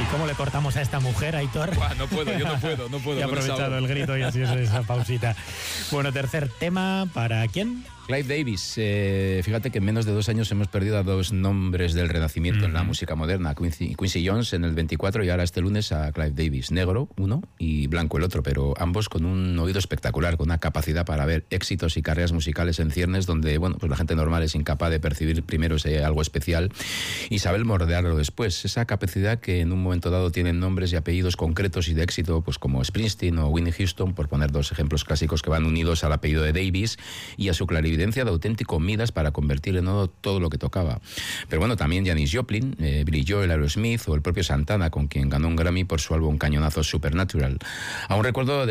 cómo le cortamos a esta mujer, Aitor? No puedo. He aprovechado el grito y así es esa pausita. Bueno, tercer tema, ¿para quién? Clive Davis. Fíjate que en menos de 2 años hemos perdido a 2 nombres del renacimiento en la música moderna. Quincy Jones en el 24 y ahora este lunes a Clive Davis. Negro uno y blanco el otro, pero ambos con un oído espectacular, con una capacidad para ver éxitos y carreras musicales en ciernes donde, bueno, pues la gente normal es incapaz de percibir primero ese algo especial y saber mordearlo después. Esa capacidad que en un momento dado tienen nombres y apellidos concretos y de éxito, pues como Springsteen o Whitney Houston, por poner 2 ejemplos clásicos que van unidos al apellido de Davis y a su clarividencia de auténtico Midas para convertir en oro todo lo que tocaba. Pero bueno, también Janis Joplin, Billy Joel, Aerosmith o el propio Santana, con quien ganó un Grammy por su álbum cañonazo Supernatural. Aún recuerdo